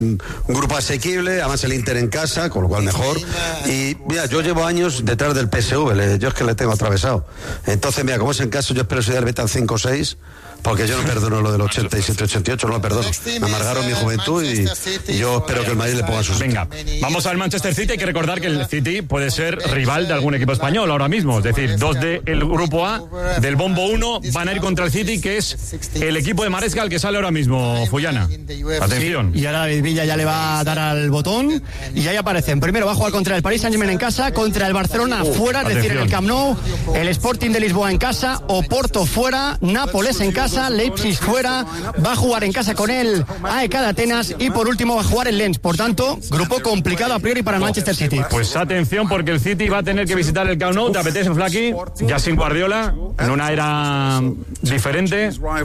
un grupo asequible, además el Inter en casa, con lo cual mejor. Y mira, yo llevo años detrás del PSV, yo es que le tengo atravesado. Entonces, mira, como es en casa, yo espero que el Beta al 5-6, porque yo no perdono lo del 87-88, no lo perdono. Me amargaron mi juventud y yo espero que el Madrid le ponga sus... Venga, vamos al Manchester City. Hay que recordar que el City puede ser rival de algún equipo español ahora mismo. Es decir, dos del grupo A, del bombo 1, van a ir contra el City, que es el equipo de Maresca, el que sale ahora mismo, Fullana. Atención. Sí, y ahora David Villa ya le va a dar al botón y ahí aparecen. Primero va a jugar contra el Paris Saint-Germain en casa, contra el Barcelona fuera, es decir, en el Camp Nou, el Sporting de Lisboa en casa, Oporto fuera, Nápoles en casa, Leipzig fuera, va a jugar en casa con el AEK de Atenas y por último va a jugar el Lens. Por tanto, grupo complicado a priori para el Manchester City. Pues atención, porque el City va a tener que visitar el Camp Nou. ¿Te apetece, Flaky? Ya sin Guardiola, en una era diferente.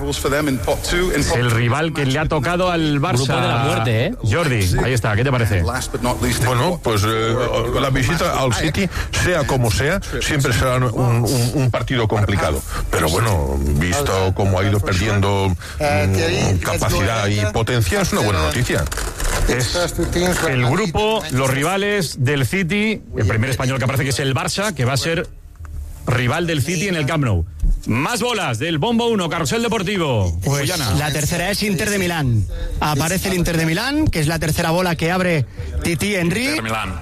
El rival que le ha tocado al Barça. Grupo de la muerte, ¿eh? Jordi, ahí está, ¿qué te parece? Bueno, pues la visita al City, sea como sea, siempre será un partido complicado. Pero bueno, visto cómo ha ido perdiendo capacidad y potencia, es una buena noticia. Es el grupo, los rivales del City, el primer español que aparece, que es el Barça, que va a ser rival del City en el Camp Nou. Más bolas del bombo 1, Carrusel Deportivo. Pues la tercera es Inter de Milán. Aparece el Inter de Milán, que es la tercera bola que abre Titi Henry.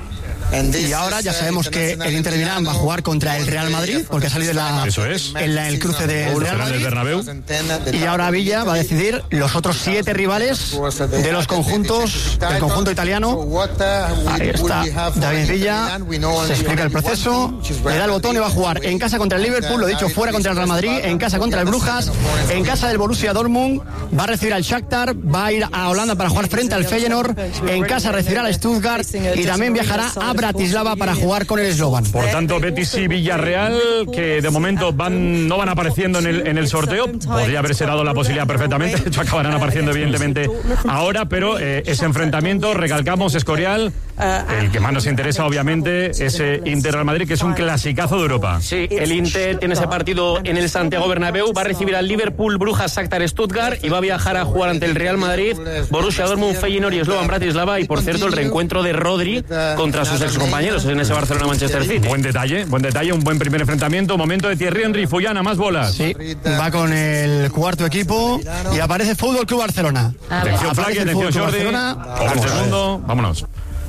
Y ahora ya sabemos que el Inter de Milán va a jugar contra el Real Madrid, porque ha salido en el cruce del Real Madrid. Y ahora Villa va a decidir los otros 7 rivales de los conjuntos, del conjunto italiano. Ahí está David Villa, se explica el proceso, le da el botón y va a jugar en casa contra el Liverpool, lo dicho, fuera contra el Real Madrid, en casa contra el Brujas, en casa del Borussia Dortmund, va a recibir al Shakhtar, va a ir a Holanda para jugar frente al Feyenoord, en casa recibirá al Stuttgart y también viajará a Bratislava para jugar con el Slovan. Por tanto, Betis y Villarreal, que de momento no van apareciendo en el sorteo, podría haberse dado la posibilidad perfectamente, de hecho acabarán apareciendo evidentemente ahora, pero ese enfrentamiento, recalcamos, Escorial, el que más nos interesa obviamente es Inter-Real Madrid, que es un clasicazo de Europa. Sí, el Inter tiene ese partido en el Santiago Bernabéu, va a recibir al Liverpool, Brujas, Shakhtar, Stuttgart y va a viajar a jugar ante el Real Madrid, Borussia Dortmund, Feyenoord y Slovan Bratislava, y por cierto el reencuentro de Rodri contra sus excompañeros en ese Barcelona-Manchester City. Buen detalle, un buen primer enfrentamiento. Momento de Thierry Henry, Fullana, más bolas. Sí, va con el cuarto equipo y aparece Fútbol Club Barcelona. Atención Flaky, atención Jordi. El segundo, vámonos.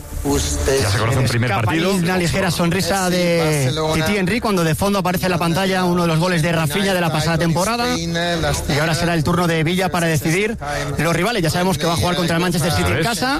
Ya se conoce un primer partido. Una ligera sonrisa de Titi Henry cuando de fondo aparece en la pantalla uno de los goles de Rafinha de la pasada temporada. Y ahora será el turno de Villa para decidir los rivales. Ya sabemos que va a jugar contra el Manchester City en casa.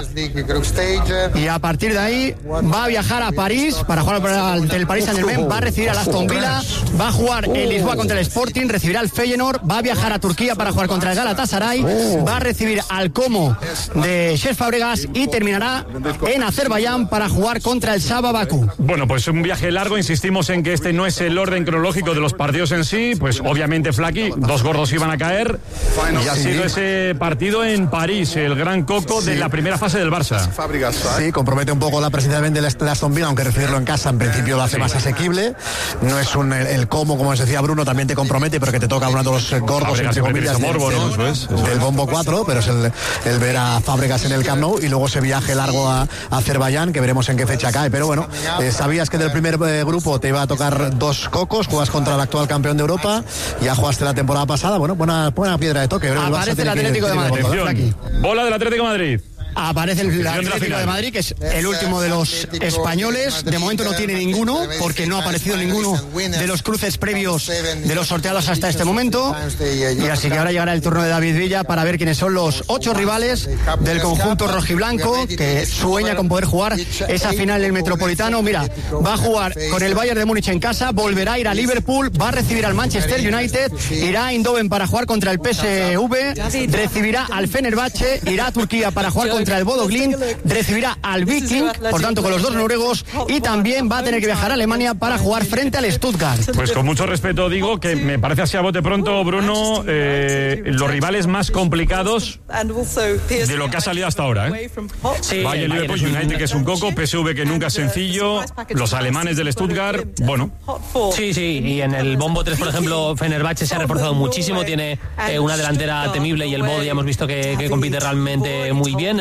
Y a partir de ahí va a viajar a París para jugar ante el Paris Saint-Germain. Va a recibir al Aston Villa. Va a jugar en Lisboa contra el Sporting. Recibirá al Feyenoord. Va a viajar a Turquía para jugar contra el Galatasaray. Va a recibir al Como de Cesc Fabregas y terminará en Azerbaiyán para jugar contra el Saba Bakú. Bueno, pues un viaje largo, insistimos en que este no es el orden cronológico de los partidos en sí, pues obviamente Flaky, 2 gordos iban a caer y ha sido ese partido en París, el gran coco de la primera fase del Barça. Sí, compromete un poco la presencia también del Aston Villa, aunque recibirlo en casa en principio lo hace más asequible. No es el como os decía Bruno, también te compromete, pero que te toca uno de los gordos entre comillas del bombo 4, pero es el ver a Fábregas en el Camp Nou y luego ese viaje largo a Azerbaiyán, que veremos en qué fecha cae. Pero bueno, sabías que del primer grupo te iba a tocar 2 cocos, juegas contra el actual campeón de Europa, ya jugaste la temporada pasada, bueno, buena piedra de toque. Aparece el Atlético de Madrid. Bola del Atlético de Madrid. Aparece el Atlético de Madrid, que es el último de los españoles. De momento no tiene ninguno, porque no ha aparecido ninguno de los cruces previos de los sorteados hasta este momento. Y así que ahora llegará el turno de David Villa para ver quiénes son los 8 rivales del conjunto rojiblanco, que sueña con poder jugar esa final del Metropolitano. Mira, va a jugar con el Bayern de Múnich en casa, volverá a ir a Liverpool, va a recibir al Manchester United, irá a Eindhoven para jugar contra el PSV, recibirá al Fenerbahce, irá a Turquía para jugar contra el Bodo Glimt, recibirá al Viking, por tanto con los 2 noruegos, y también va a tener que viajar a Alemania para jugar frente al Stuttgart. Pues con mucho respeto digo que me parece así a bote pronto, Bruno, los rivales más complicados de lo que ha salido hasta ahora, ¿eh? Sí, Bayern, Liverpool, United, que es un coco, PSV, que nunca es sencillo, los alemanes del Stuttgart, bueno. Sí, y en el bombo 3, por ejemplo, Fenerbahce se ha reforzado muchísimo, tiene una delantera temible y el Bodo ya hemos visto que compite realmente muy bien.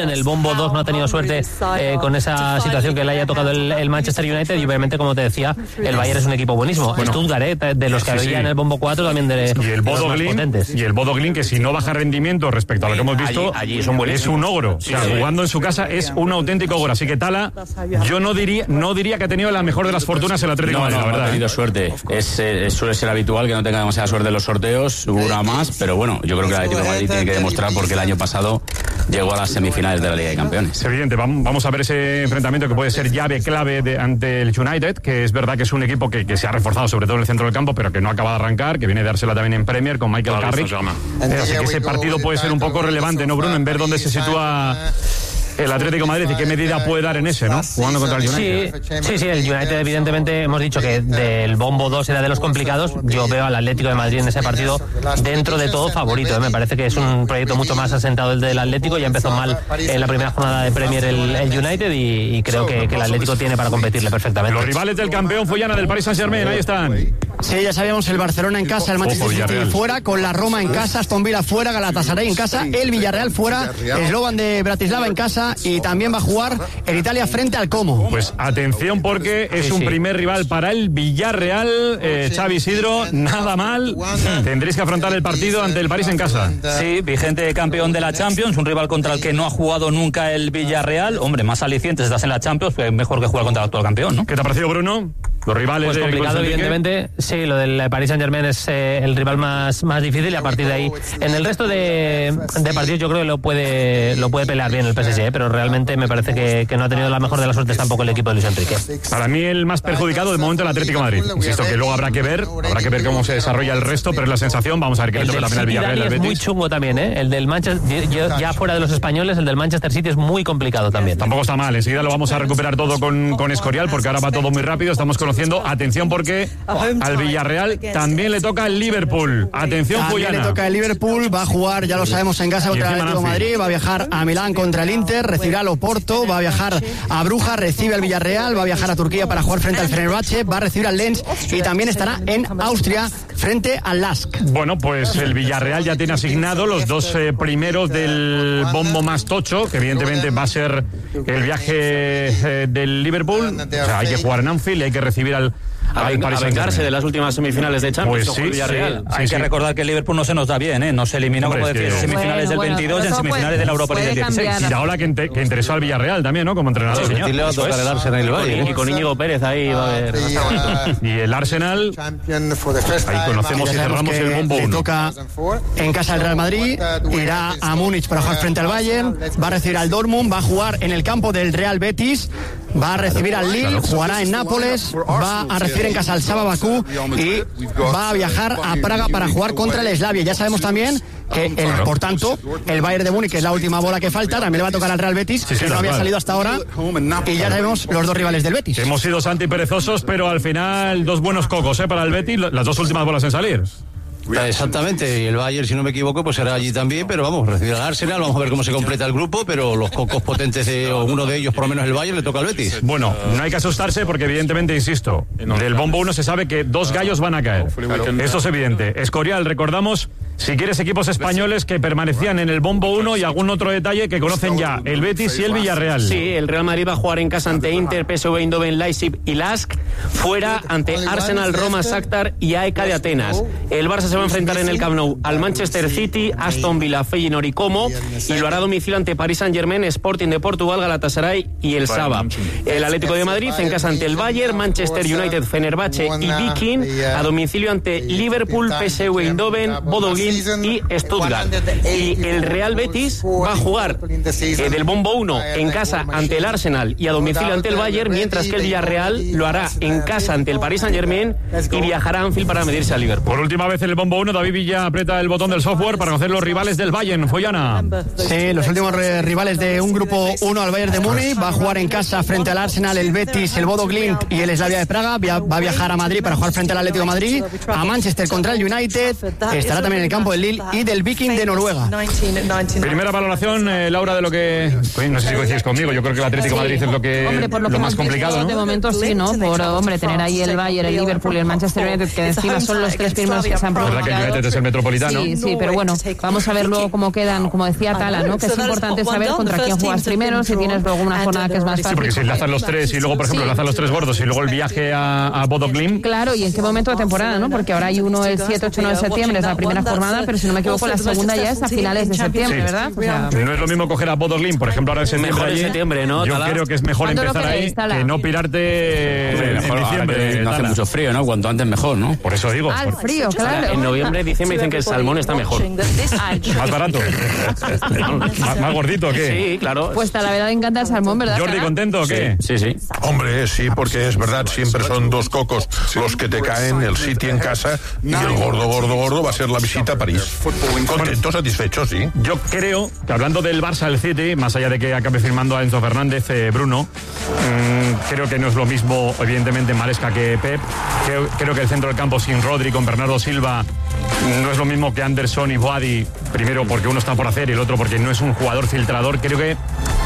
en el bombo 2 no ha tenido suerte con esa situación que le haya tocado el Manchester United, y obviamente, como te decía, el Bayern es un equipo buenísimo. Stuttgart, de los que había en el bombo 4, también y el Bodo Glimt, que si no baja rendimiento respecto a lo que hemos visto, allí es un ogro. O sea, jugando en su casa es un auténtico ogro. Así que Tala, yo no diría que ha tenido la mejor de las fortunas el Atlético de Madrid, la verdad. Ha tenido suerte. Suele ser habitual que no tenga demasiada suerte en los sorteos, una más, pero bueno, yo creo que el Atlético de Madrid tiene que demostrar, porque el año pasado llegó a las semifinales de la Liga de Campeones. Es evidente, vamos a ver ese enfrentamiento que puede ser llave clave ante el United, que es verdad que es un equipo que se ha reforzado sobre todo en el centro del campo, pero que no acaba de arrancar, que viene de dársela también en Premier con Michael Carrick. Así que ese partido puede ser un poco relevante, ¿no, Bruno? En ver dónde se sitúa el Atlético de Madrid y qué medida puede dar en ese, ¿no? Jugando contra el United. Sí, el United evidentemente hemos dicho que del bombo 2 era de los complicados. Yo veo al Atlético de Madrid en ese partido dentro de todo favorito. Me parece que es un proyecto mucho más asentado el del Atlético. Ya empezó mal en la primera jornada de Premier el United y creo que el Atlético tiene para competirle perfectamente. Los rivales del campeón Follana del Paris Saint-Germain, ahí están. Sí, ya sabíamos, el Barcelona en casa, el Manchester City fuera, con la Roma en casa, Aston Villa fuera, Galatasaray en casa, el Villarreal fuera, Slovan de Bratislava en casa, y también va a jugar en Italia frente al Como. Pues atención, porque es un primer rival para el Villarreal. Xavi Isidro, nada mal. Tendréis que afrontar el partido ante el París en casa. Sí, vigente campeón de la Champions, un rival contra el que no ha jugado nunca el Villarreal. Hombre, más alicientes, estás en la Champions, pues mejor que jugar contra el actual campeón, ¿no? ¿Qué te ha parecido, Bruno? Los rivales pues complicado, evidentemente. Sí, lo del Paris Saint-Germain es el rival más difícil, y a partir de ahí, en el resto de partidos yo creo que lo puede pelear bien el PSG, pero realmente me parece que no ha tenido la mejor de las suertes tampoco el equipo de Luis Enrique. Para mí el más perjudicado de momento el Atlético de Madrid. Insisto que luego habrá que ver cómo se desarrolla el resto, pero es la sensación. Vamos a ver qué le toca la final Villarreal al Betis. Es muy chungo también, ¿eh? El del Manchester, ya fuera de los españoles, el del Manchester City es muy complicado también. Tampoco está mal, enseguida lo vamos a recuperar todo con Escorial, porque ahora va todo muy rápido. Estamos conociendo, atención, porque al Villarreal también le toca el Liverpool. Atención, también Follana. le toca el Liverpool, va a jugar, ya lo sabemos, en casa contra el Atlético de Madrid, va a viajar a Milán contra el Inter, recibirá al Oporto, va a viajar a Brujas, recibe al Villarreal, va a viajar a Turquía para jugar frente al Fenerbahce, va a recibir al Lens y también estará en Austria frente al LASK. Bueno, pues el Villarreal ya tiene asignado los dos primeros del bombo más tocho, que evidentemente va a ser el viaje del Liverpool. O sea, hay que jugar en Anfield y hay que recibir al vengarse de las últimas semifinales de Champions. Pues sí, hay que recordar que el Liverpool no se nos da bien, ¿eh? Nos eliminó, como decía, en semifinales del 22 y en semifinales de la Europa League del 16. Y la ola que interesó al Villarreal también, ¿no? Como entrenador. Sí, señor. Le va a tocar el Arsenal y el Bayern. Y con Íñigo Pérez ahí va a haber. Y el Arsenal, ahí conocemos y cerramos el bombo 1. Toca en casa el Real Madrid, irá a Múnich para jugar frente al Bayern, va a recibir al Dortmund, va a jugar en el campo del Real Betis, va a recibir al Lille, jugará en Nápoles, va a recibir en casa al Saba Bakú y va a viajar a Praga para jugar contra el Slavia. Ya sabemos también que, por tanto, el Bayern de Múnich, que es la última bola que falta, también le va a tocar al Real Betis, que no había salido hasta ahora, y ya sabemos los dos rivales del Betis. Hemos sido Santi perezosos, pero al final dos buenos cocos para el Betis, las dos últimas bolas en salir. Exactamente, y el Bayern, si no me equivoco, pues será allí también, pero vamos, recibir al Arsenal, vamos a ver cómo se completa el grupo, pero los cocos potentes uno de ellos, por lo menos el Bayern, le toca al Betis. Bueno, no hay que asustarse porque evidentemente, insisto, del bombo 1 se sabe que dos gallos van a caer. Esto es evidente. Escorial, recordamos, si quieres, equipos españoles que permanecían en el bombo 1 y algún otro detalle que conocen ya, el Betis y el Villarreal. Sí, el Real Madrid va a jugar en casa ante Inter, PSV Eindhoven, Leipzig y LASK, fuera ante Arsenal, Roma, Shakhtar y AEK de Atenas. El Barça se va a enfrentar en el Camp Nou al Manchester City, Aston Villa, Feyenoord y Como, y lo hará a domicilio ante Paris Saint-Germain, Sporting de Portugal, Galatasaray y el Saba. El Atlético de Madrid en casa ante el Bayern, Manchester United, Fenerbahce y Viking, a domicilio ante Liverpool, PSV Eindhoven, Bodo Glimt y Stuttgart. Y el Real Betis va a jugar del bombo 1 en casa ante el Arsenal y a domicilio ante el Bayern, mientras que el Villarreal lo hará en casa ante el Paris Saint-Germain y viajará a Anfield para medirse al Liverpool. Por última vez en el bombo 1, David Villa aprieta el botón del software para conocer los rivales del Bayern. Follana. Sí, los últimos rivales de un grupo 1 al Bayern de Múnich. Va a jugar en casa frente al Arsenal, el Betis, el Bodo Glimt y el Slavia de Praga. Va a viajar a Madrid para jugar frente al Atlético de Madrid. A Manchester contra el United. Estará también en el campo del Lille y del Viking de Noruega. Primera valoración, Laura, de lo que... Pues, no sé si coincidís conmigo, yo creo que el Atlético de Madrid es lo que... Hombre, por lo más complicado, ¿no? De momento sí, ¿no? Por, tener ahí el Bayern, el Liverpool y el Manchester United, que encima son los tres primeros que se han pronunciado. ¿Verdad que el United es el Metropolitano? Sí, pero bueno, vamos a ver luego cómo quedan, como decía Tala, ¿no? Que es importante saber contra quién juegas primero, si tienes luego una jornada que es más fácil. Sí, porque si lanzan los tres y luego, por ejemplo, lanzan los tres gordos y luego el viaje a Bodo Glimt. Claro, y en qué momento de temporada, ¿no? Porque ahora hay uno el 7, 8, 9 de septiembre, es la primera jornada, pero si no me equivoco, la segunda ya es a finales de septiembre, ¿verdad? O sea, no es lo mismo coger a Bodo Glimt, por ejemplo, ahora en septiembre. Mejor en septiembre, ¿no? Yo creo que es mejor empezar ahí que no pirarte en diciembre. No hace mucho frío, ¿no? Cuanto antes mejor, ¿no? Por eso digo. el frío, claro. En noviembre, diciembre dicen que el salmón está mejor. Más barato. ¿Más gordito o qué? Sí, claro. Pues la verdad me encanta el salmón, ¿verdad? Jordi, ¿contento o qué? Sí. Hombre, sí, porque es verdad, siempre son dos cocos los que te caen, el City en casa y el gordo va a ser la visita a París. Contento, satisfecho, sí. Yo creo que hablando del Barça, el City, más allá de que acabe firmando a Enzo Fernández, Bruno, creo que no es lo mismo, evidentemente, Maresca que Pep. Creo que el centro del campo sin Rodri, con Bernardo Silva, no es lo mismo que Anderson y Boadi, primero porque uno está por hacer y el otro porque no es un jugador filtrador. Creo que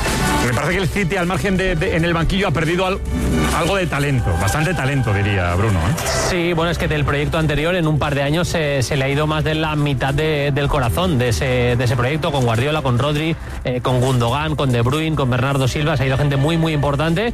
me parece que el City, al margen en el banquillo, ha perdido algo de talento, bastante talento, diría Bruno. Sí, bueno, es que del proyecto anterior, en un par de años, se le ha ido más de la mitad del corazón de ese proyecto, con Guardiola, con Rodri, con Gundogan, con De Bruyne, con Bernardo Silva. Se ha ido gente muy, muy importante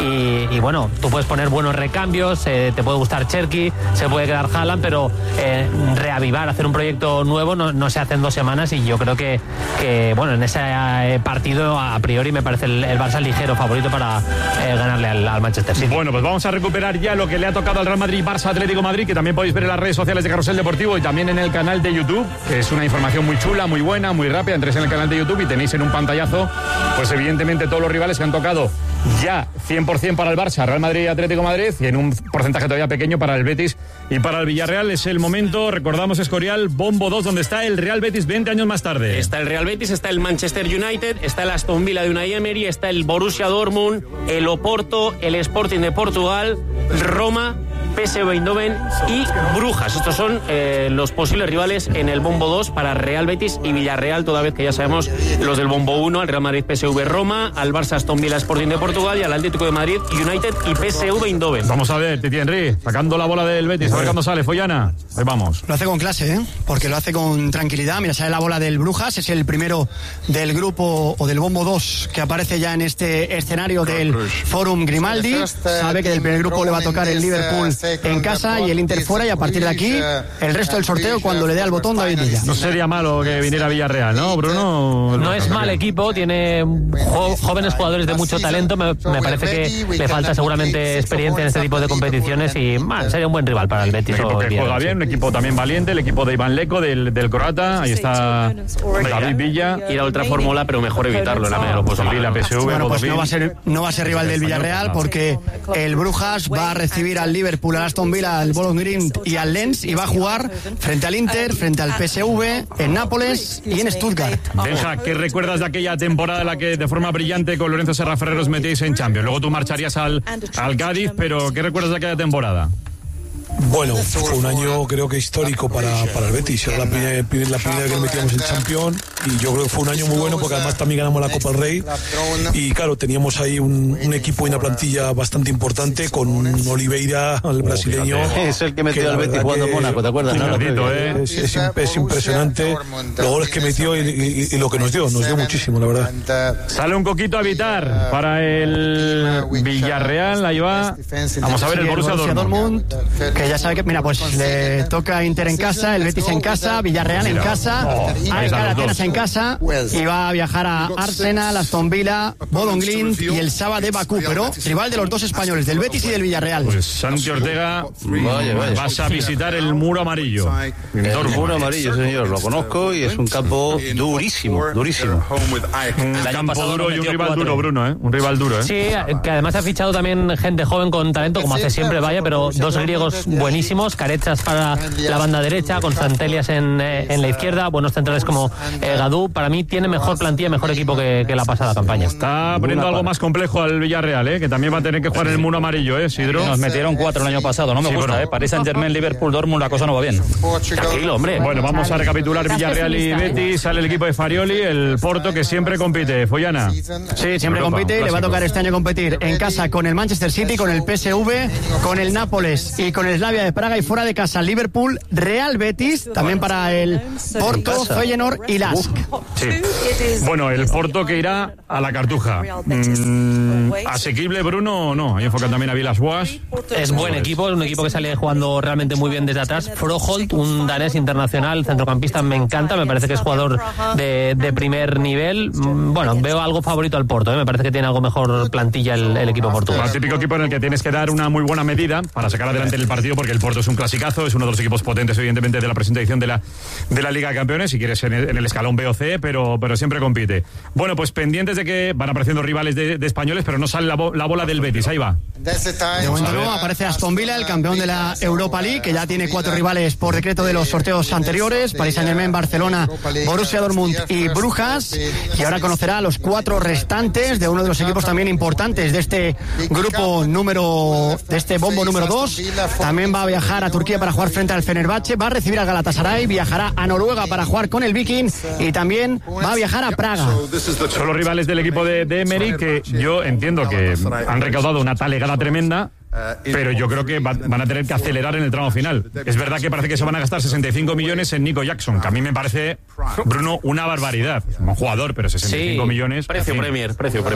y bueno, tú puedes poner buenos recambios, te puede gustar Cherki, se puede quedar Haaland, pero reavivar, hacer un proyecto nuevo no se hace en 2 semanas, y yo creo que bueno, en ese partido, a priori, me parece el Barça ligero favorito para ganarle al Manchester City. Bueno, pues vamos a recuperar ya lo que le ha tocado al Real Madrid, Barça Atlético Madrid, que también podéis ver en las redes sociales de Carrusel Deportivo y también en el canal de YouTube, que es una información muy chula, muy buena, muy rápida. Entréis en el canal de YouTube y tenéis en un pantallazo, pues evidentemente todos los rivales que han tocado ya 100% para el Barça, Real Madrid y Atlético Madrid, y en un porcentaje todavía pequeño para el Betis y para el Villarreal. Es el momento, recordamos, Escorial, Bombo 2, donde está el Real Betis 20 años más tarde. Está el Real Betis, está el Manchester United, está el Aston Villa de Unai Emery, está el Borussia Dortmund, el Oporto, el Sporting de Portugal, Roma, PSV Eindhoven y Brujas. Estos son los posibles rivales en el Bombo 2 para Real Betis y Villarreal, toda vez que ya sabemos los del Bombo 1, al Real Madrid, PSV, Roma, al Barça, Aston Villa, Sporting de Portugal y al Atlético de Madrid, United y PSV Eindhoven. Vamos a ver, Titi Henry, sacando la bola del Betis, a ver cuándo sale, Follana. Ahí vamos. Lo hace con clase, porque lo hace con tranquilidad. Mira, sale la bola del Brujas, es el primero del grupo o del Bombo 2 que aparece ya en este escenario del Forum Grimaldi. Sabe que del primer grupo le va a tocar el Liverpool en casa y el Inter fuera, y a partir de aquí el resto del sorteo cuando le dé al botón David Villa. No sería malo que viniera Villarreal, ¿no, Bruno? No es mal equipo, tiene jóvenes jugadores de mucho talento. Me parece que le falta seguramente experiencia en este tipo de competiciones y sería un buen rival para el Betis. Un equipo que juega bien, un equipo también valiente, el equipo de Iván Leco, del croata. Ahí está David Villa. Ir a otra fórmula, pero mejor evitarlo en la medida de lo posible. La PSV, bueno, pues no va a ser rival del Villarreal, porque el Brujas va a recibir al Liverpool, al Aston Villa, al Bodo Glimt y al Lens, y va a jugar frente al Inter, frente al PSV, en Nápoles y en Stuttgart. Benja, ¿qué recuerdas de aquella temporada en la que de forma brillante con Lorenzo Serra Ferrer os metéis en Champions? Luego tú marcharías al Cádiz, pero ¿qué recuerdas de aquella temporada? Bueno, fue un año creo que histórico para el Betis. Era la primera vez que metíamos en Champions, y yo creo que fue un año muy bueno porque además también ganamos la Copa del Rey, y claro, teníamos ahí un equipo y una plantilla bastante importante con Oliveira, el brasileño. Es el que metió al Betis jugando en Mónaco, ¿te acuerdas? Es impresionante los goles que metió y lo que nos dio muchísimo, la verdad. Sale un coquito a evitar para el Villarreal, ahí va. Vamos a ver el Borussia Dortmund. Que ya sabe que, mira, pues le toca Inter en casa, el Betis en casa, Villarreal en casa, Atenas en casa, y va a viajar a Arsenal, Aston Villa, Bodo Glimt y el Saba de Bakú, pero rival de los dos españoles, del Betis y del Villarreal. Pues Santi Ortega, vas a visitar el Muro Amarillo. El Muro Amarillo, señor, lo conozco y es un campo durísimo. Un campo duro y un rival duro, Bruno, un rival duro, Sí, que además ha fichado también gente joven con talento, como hace siempre, pero dos griegos buenísimos, Carechas para la banda derecha, Constantelias en la izquierda, buenos centrales como Gadú. Para mí tiene mejor plantilla, mejor equipo que la pasada campaña. Está poniendo algo más complejo al Villarreal, que también va a tener que jugar en el mundo amarillo, Sidro. Nos metieron 4 el año pasado, no me gusta, París Saint-Germain, Liverpool, Dortmund, la cosa no va bien. Tranquilo, hombre. Bueno, vamos a recapitular Villarreal y Betis. Sale el equipo de Farioli, el Porto, que siempre compite. Follana. Sí, siempre compite y le va a tocar este año competir en casa con el Manchester City, con el PSV, con el Nápoles y con el Slavia de Praga, y fuera de casa Liverpool, Real Betis, también para el Porto, Feyenoord y Lask. Sí. Bueno, el Porto que irá a la Cartuja. ¿Asequible, Bruno, o no? Ahí enfocan también a Villas-Boas. Es buen equipo, es un equipo que sale jugando realmente muy bien desde atrás. Froholt, un danés internacional, centrocampista, me encanta, me parece que es jugador de primer nivel. Bueno, veo algo favorito al Porto, me parece que tiene algo mejor plantilla el equipo portugués. El típico equipo en el que tienes que dar una muy buena medida para sacar adelante el partido, porque el Porto es un clasicazo, es uno de los equipos potentes, evidentemente, de la presente edición de la Liga de Campeones, si quieres en el escalón B o C, pero siempre compite. Bueno, pues pendientes de que van apareciendo rivales de españoles, pero no sale la bola del Betis, ahí va. De momento no, aparece Aston Villa, el campeón de la Europa League, que ya tiene 4 rivales por decreto de los sorteos anteriores: Paris Saint-Germain, Barcelona, Borussia Dortmund y Brujas, y ahora conocerá a los 4 restantes de uno de los equipos también importantes de este grupo de este bombo número 2. También va a viajar a Turquía para jugar frente al Fenerbahce, va a recibir al Galatasaray, viajará a Noruega para jugar con el Viking y también va a viajar a Praga. Son los rivales del equipo de Emery, que yo entiendo que han recaudado una talegada tremenda, pero yo creo que van a tener que acelerar en el tramo final. Es verdad que parece que se van a gastar 65 millones en Nico Jackson, que a mí me parece, Bruno, una barbaridad. Un jugador, pero 65 millones. Precio Premier.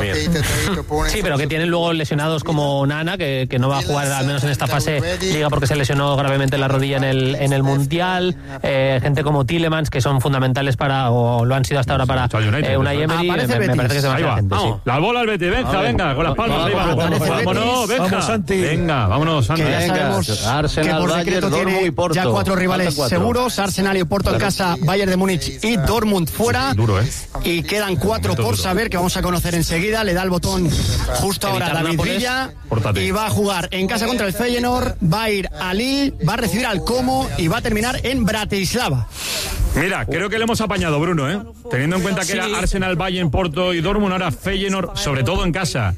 Sí, pero que tienen luego lesionados como Nana, que no va a jugar al menos en esta fase liga porque se lesionó gravemente la rodilla en el Mundial. Gente como Tielemans, que son fundamentales o lo han sido hasta ahora para Unai Emery. Me parece que se va a gente, sí. La bola al Betis, venga, con las palmas. Ahí vámonos, venga. Santi. Venga, vámonos, Santi. Que ya sabemos Arsenal, que por decreto Bayern, tiene y Porto. ya 4 rivales seguros: Arsenal y Porto en casa, Bayern de Múnich y Dortmund fuera. Duro, Y quedan 4 por saber, que vamos a conocer enseguida. Le da el botón justo ahora a David Villa y va a jugar en casa contra el Feyenoord, va a ir a Lille, va a recibir al Como y va a terminar en Bratislava. Mira, creo que le hemos apañado, Bruno, teniendo en cuenta que era Arsenal, Bayern, Porto y Dortmund, ahora Feyenoord, sobre todo en casa.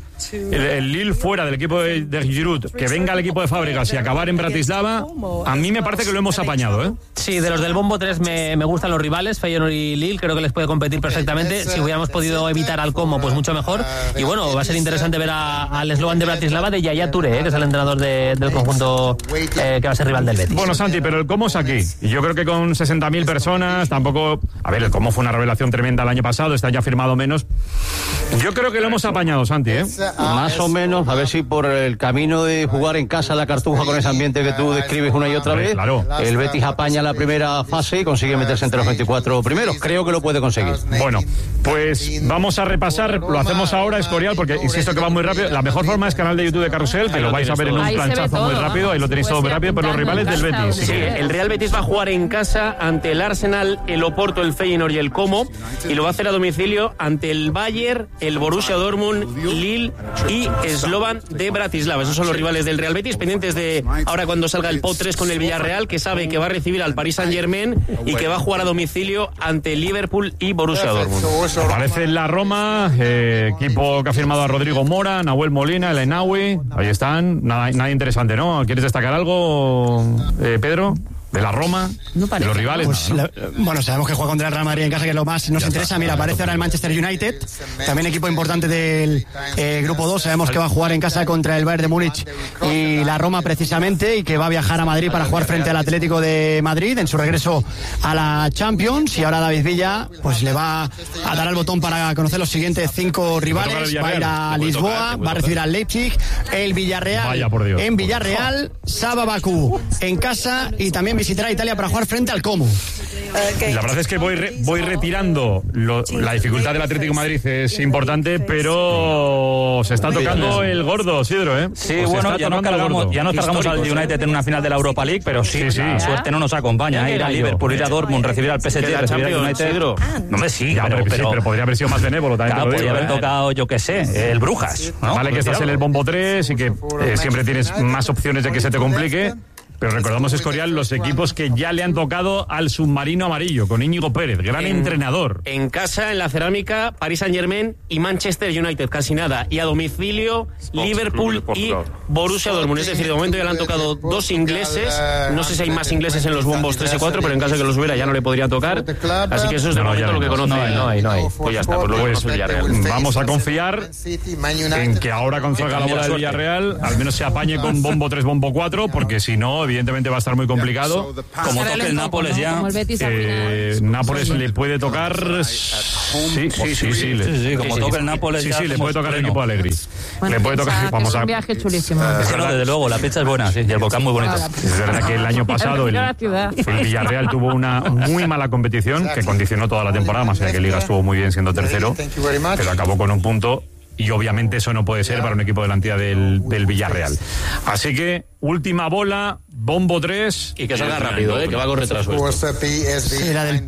El Lille fuera del equipo de Giroud, que venga el equipo de Fábregas y acabar en Bratislava, a mí me parece que lo hemos apañado, Sí, de los del Bombo 3 me gustan los rivales, Feyenoord y Lille, creo que les puede competir perfectamente. Si hubiéramos podido evitar al Como, pues mucho mejor. Y bueno, va a ser interesante ver al eslogan de Bratislava de Yaya Touré, que es el entrenador del conjunto que va a ser rival del Betis. Bueno, Santi, pero el Como es aquí. Y yo creo que con 60.000 personas tampoco... A ver, el Como fue una revelación tremenda el año pasado, este año ha firmado menos. Yo creo que lo hemos apañado, Santi, Más o menos, a ver si por el camino de jugar en casa la Cartuja con ese ambiente que tú describes una y otra vez, claro. El Betis apaña la primera fase y consigue meterse entre los 24 primeros. Creo que lo puede conseguir. Bueno, pues vamos a repasar, lo hacemos ahora, Escorial, porque insisto que va muy rápido. La mejor forma es canal de YouTube de Carrusel, que lo vais a ver en un planchazo muy rápido, ahí lo tenéis todo muy rápido, pero los rivales del Betis. Sí, el Real Betis va a jugar en casa ante el Arsenal, el Oporto, el Feyenoord y el Como, y lo va a hacer a domicilio ante el Bayern, el Borussia Dortmund, Lille y Slovan de Bratislava. Esos son los rivales del Real Betis, pendientes de ahora cuando salga el POT 3 con el Villarreal, que sabe que va a recibir al Paris Saint-Germain y que va a jugar a domicilio ante Liverpool y Borussia Dortmund. Aparece en la Roma, equipo que ha firmado a Rodrigo Mora, Nahuel Molina, el Enaui. Ahí están, nada interesante, ¿no? ¿Quieres destacar algo, Pedro? ¿De la Roma? No parece. ¿De los rivales? Pues, bueno, sabemos que juega contra el Real Madrid en casa, que es lo más nos interesa. Mira, aparece ahora el Manchester United, también equipo importante del Grupo 2. Sabemos que va a jugar en casa contra el Bayern de Múnich y la Roma precisamente, y que va a viajar a Madrid para jugar frente al Atlético de Madrid en su regreso a la Champions. Y ahora David Villa pues le va a dar al botón para conocer los siguientes 5 rivales. Va a ir a Lisboa, va a recibir al Leipzig, el Villarreal en Villarreal, Saba Bakú en casa, y también visitará Italia para jugar frente al Como. La verdad es que voy retirando la dificultad del Atlético de Madrid es importante, pero se está tocando el gordo, Sidro, Sí, bueno, ya nos cargamos al United en una final de la Europa League, pero sí. La suerte no nos acompaña. Ir a Liverpool, ir a Dortmund, recibir al PSG, recibir al United. No me siga, pero podría haber sido más benévolo también. Claro, podría haber tocado, yo qué sé, el Brujas, ¿no? Vale, que estás en el bombo 3 y que siempre tienes más opciones de que se te complique. Pero recordamos, Escorial, los equipos que ya le han tocado al submarino amarillo, con Íñigo Pérez, gran entrenador. En casa, en la Cerámica, Paris Saint-Germain y Manchester United, casi nada. Y a domicilio, Liverpool y Borussia Dortmund. Es decir, de momento ya le han tocado 2 ingleses. No sé si hay más ingleses en los bombos 3 y 4, pero en caso de que los hubiera ya no le podría tocar. Así que eso es de momento lo que conoce. No hay. Pues ya está, pues luego es Villarreal. Vamos a confiar en que ahora cuando salga la bola del Villarreal, al menos se apañe con bombo 3, bombo 4, porque si no, evidentemente va a estar muy complicado. Como toque el Nápoles ya. Nápoles le puede tocar. Sí, como toque el Nápoles ya. Sí, le puede tocar el equipo de Allegri. Bueno, le puede tocar. Es un viaje chulísimo. Desde luego, la pizza es buena, sí, y el volcán muy bonito. Es verdad que el año pasado el Villarreal tuvo una muy mala competición que condicionó toda la temporada, más allá que Liga estuvo muy bien siendo tercero, pero acabó con un punto. Y obviamente eso no puede ser para un equipo de la entidad del Villarreal. Así que, última bola, bombo 3. Y que salga rápido, que va con retraso. Era del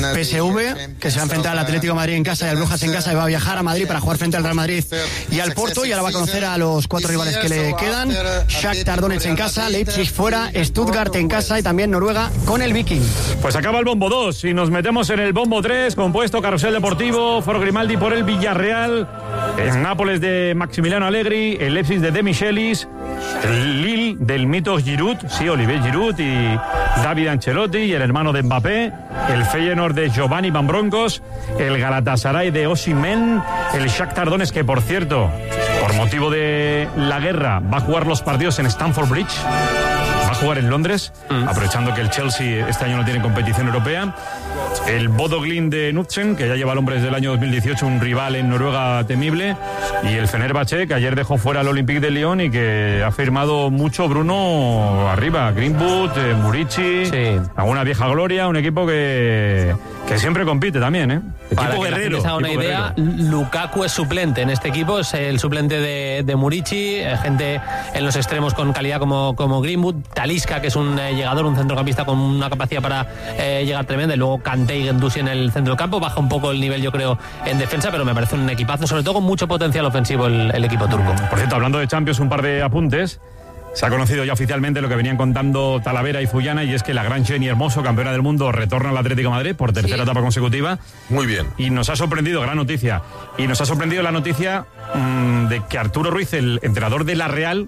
PSV, que se va a enfrentar al Atlético de Madrid en casa y al Brujas en casa, y va a viajar a Madrid para jugar frente al Real Madrid y al Porto, y ahora va a conocer a los 4 rivales que le quedan. Shakhtar Donetsk en casa, Leipzig fuera, Stuttgart en casa y también Noruega con el Viking. Pues acaba el bombo 2 y nos metemos en el bombo 3, compuesto Carrusel Deportivo, Foro Grimaldi por el Villarreal, el Nápoles de Maximiliano Allegri, el Leipzig de Michelis, el Lille del mito Giroud, sí, Olivier Giroud y David Ancelotti, y el hermano de Mbappé, el Feyenoord de Giovanni Van Bronckhorst, el Galatasaray de Osimhen, el Shakhtar Donetsk, que por cierto, por motivo de la guerra, va a jugar los partidos en Stamford Bridge, va a jugar en Londres, aprovechando que el Chelsea este año no tiene competición europea. El Bodo Glimt de Knudsen, que ya lleva al hombre desde el año 2018, un rival en Noruega temible, y el Fenerbahce, que ayer dejó fuera al Olympique de Lyon y que ha firmado mucho Bruno arriba, Greenwood, Murici, alguna vieja gloria, un equipo que siempre compite también, ¿eh? Para equipo que guerrero. la gente se haga una idea, Lukaku es suplente en este equipo, es el suplente de Murici, gente en los extremos con calidad como Greenwood, Talisca, que es un llegador, un centrocampista con una capacidad para llegar tremenda, y luego Kanté y Guendouzi en el centro del campo. Baja un poco el nivel, yo creo, en defensa, pero me parece un equipazo, sobre todo con mucho potencial ofensivo el equipo turco. Por cierto, hablando de Champions, un par de apuntes. Se ha conocido ya oficialmente lo que venían contando Talavera y Fullana, y es que la gran Jenny Hermoso, campeona del mundo, retorna al Atlético de Madrid por tercera etapa consecutiva. Muy bien. Y nos ha sorprendido, gran noticia. Y nos ha sorprendido la noticia de que Arturo Ruiz, el entrenador de la Real,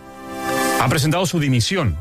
ha presentado su dimisión.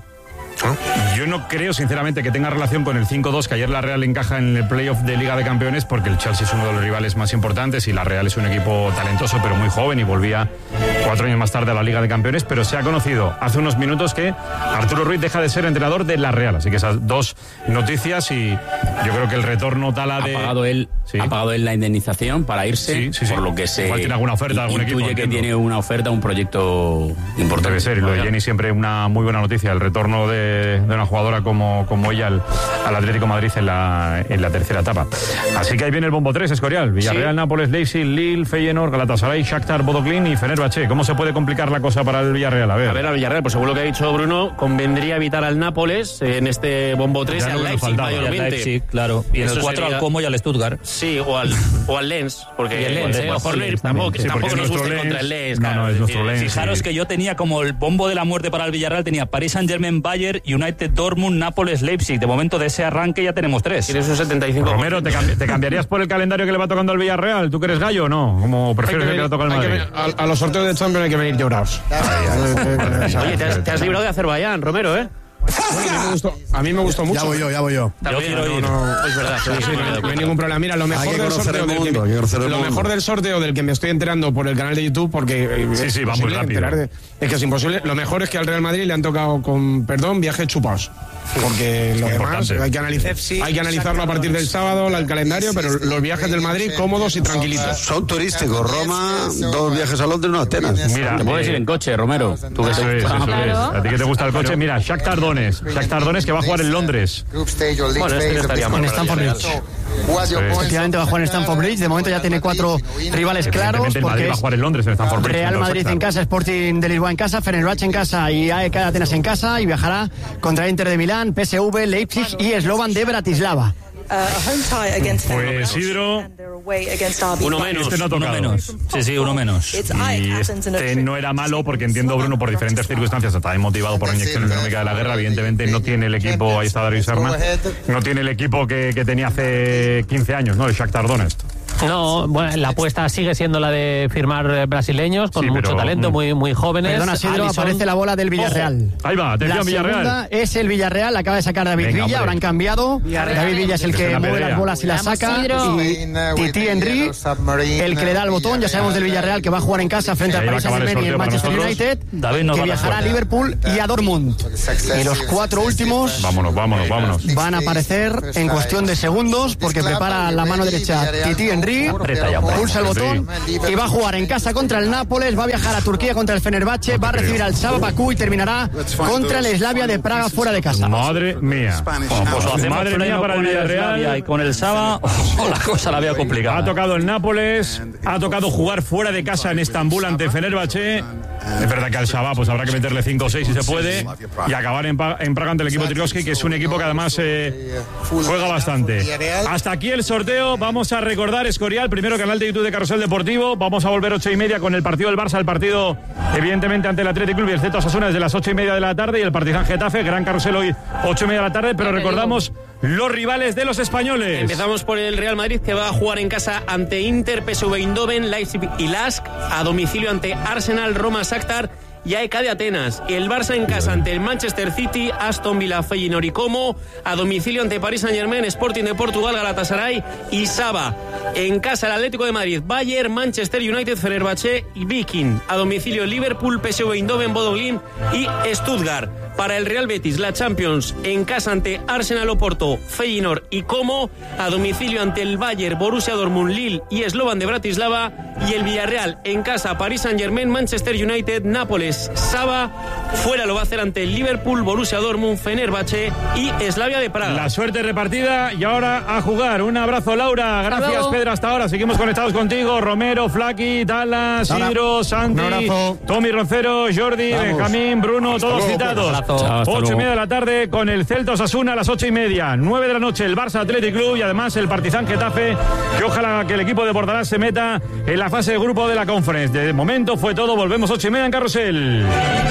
Yo no creo, sinceramente, que tenga relación con el 5-2 que ayer la Real encaja en el playoff de Liga de Campeones, porque el Chelsea es uno de los rivales más importantes y la Real es un equipo talentoso pero muy joven y volvía 4 años más tarde a la Liga de Campeones. Pero se ha conocido hace unos minutos que Arturo Ruiz deja de ser entrenador de la Real. Así que esas dos noticias, y yo creo que el retorno Tala de... Ha pagado él la indemnización para irse, por lo que se... Igual tiene alguna oferta, algún equipo. Intuye que tiene una oferta, un proyecto importante. Debe ser, y lo de Jenny siempre una muy buena noticia, el retorno de una jugadora como ella al Atlético de Madrid en la tercera etapa. Así que ahí viene el bombo 3, Escorial. Villarreal, Nápoles, Leipzig, Lille, Feyenoord, Galatasaray, Shakhtar, Bodo Glimt y Fenerbahce. ¿Cómo se puede complicar la cosa para el Villarreal? A ver, al Villarreal, pues según lo que ha dicho Bruno, convendría evitar al Nápoles en este bombo 3 y al Leipzig mayormente. Leipzig, claro. Y en el 4 al Como y al Stuttgart. Sí, o al Lens, porque el Lens, tampoco nos gusta contra el Lens. No, es nuestro Lens. Fijaros que yo tenía como el bombo de la muerte para el Villarreal, tenía Paris Saint-Germain, Bayern, United, Dortmund, Nápoles, Leipzig. De momento de ese arranque ya tenemos 3. Tienes un 75%. Romero, ¿te cambiarías por el calendario que le va tocando al Villarreal? ¿Tú que eres gallo o no? ¿Cómo prefieres que le toque al Madrid? A los sorteos de Champions hay que venir llorados. Oye, te has librado de Azerbaiyán, Romero, ¿eh? A mí me gustó mucho. Ya voy yo. Yo quiero ir. Es verdad. No hay ningún problema. Mira, lo mejor del sorteo del que me estoy enterando por el canal de YouTube, porque sí, va muy rápido. Es que es imposible. Lo mejor es que al Real Madrid le han tocado, con perdón, viajes chupados. Porque lo demás hay que analizarlo a partir del sábado, el calendario, pero los viajes del Madrid cómodos y tranquilitos. Son turísticos. Roma, 2 viajes a Londres, 1 a Atenas. Mira, te puedes ir en coche, Romero. Tú que a ti que te gusta el coche. Mira, Shakhtar Donetsk que va a jugar en Londres. Bueno, estaría mal. En Stamford Bridge. Efectivamente va a jugar en Stamford Bridge. De momento ya tiene 4 rivales claros. El Madrid va a jugar en Londres, en Stamford Bridge. Real Madrid en casa, Sporting de Lisboa en casa, Fenerbahce en casa y AEK Atenas en casa, y viajará contra Inter de Milán, PSV, Leipzig y Slovan de Bratislava. Pues Isidro, uno menos. Este no ha tocado. Sí, uno menos. Y este no era malo porque entiendo, Bruno, por diferentes circunstancias, está motivado por la inyección económica de la guerra. Evidentemente no tiene el equipo, ahí está Darío Serna, no tiene el equipo que tenía hace 15 años, ¿no? El Shakhtar Donetsk. No, bueno, la apuesta sigue siendo la de firmar brasileños con mucho talento, muy jóvenes. Perdona, Sidro, aparece la bola del Villarreal. Ojo. Ahí va, atención, Villarreal. La segunda es el Villarreal, acaba de sacar David Villa, ahora han cambiado. David Villa es el que mueve las bolas y las saca. Y Titi Henry, el que le da el botón. Ya sabemos del Villarreal que va a jugar en casa frente al Paris Saint-Germain y el Manchester United, que viajará a Liverpool y a Dortmund. Y los 4 últimos vámonos. van a aparecer en cuestión de segundos porque prepara la mano derecha Titi Henry. Pulsa el botón y va a jugar en casa contra el Nápoles, va a viajar a Turquía contra el Fenerbahce, va a recibir al Saba Bakú y terminará contra el Slavia de Praga fuera de casa. Madre mía. Pues lo hacemos para el Villarreal y con el Saba la cosa la veo complicada. Ha tocado el Nápoles, ha tocado jugar fuera de casa en Estambul ante Fenerbahce. Es verdad que al Shabab pues habrá que meterle 5 o 6 si se puede y acabar en Praga ante el equipo Trikovski, que es un equipo que además juega bastante. Hasta aquí el sorteo. Vamos a recordar, Escorial, primero canal de YouTube de Carrusel Deportivo. Vamos a volver 8:30 con el partido del Barça, el partido evidentemente ante el Athletic Club y el Celta Osasuna desde las 8:30 de la tarde, y el Partizan Getafe, gran carrusel hoy 8:30 de la tarde, pero recordamos los rivales de los españoles. Empezamos por el Real Madrid, que va a jugar en casa ante Inter, PSV Eindhoven, Leipzig y Lask, a domicilio ante Arsenal, Roma, Shakhtar y AEK de Atenas. El Barça en casa ante el Manchester City, Aston Villa, Feyenoord y Como, a domicilio ante Paris Saint-Germain, Sporting de Portugal, Galatasaray y Saba. En casa el Atlético de Madrid, Bayern, Manchester United, Fenerbahce y Viking. A domicilio Liverpool, PSV Eindhoven, Bodo Glimt y Stuttgart. Para el Real Betis, la Champions en casa ante Arsenal, Oporto, Feyenoord y Como, a domicilio ante el Bayern, Borussia Dortmund, Lille y Slovan de Bratislava, y el Villarreal en casa, Paris Saint-Germain, Manchester United, Nápoles, Saba. Fuera lo va a hacer ante el Liverpool, Borussia Dortmund, Fenerbahce y Slavia de Praga. La suerte repartida y ahora a jugar. Un abrazo, Laura. Gracias, Pedro, hasta ahora. Seguimos conectados contigo. Romero, Flaki, Dallas, Sidro, Santi, Tommy Roncero, Jordi, Benjamín, Bruno, todos citados. 8:30 de la tarde con el Celta Osasuna a las 8:30. 9 de la noche el Barça Athletic Club y además el Partizan Getafe, que ojalá que el equipo de Bordalás se meta en la fase de grupo de la Conference. De momento fue todo. Volvemos 8:30 en Carrusel.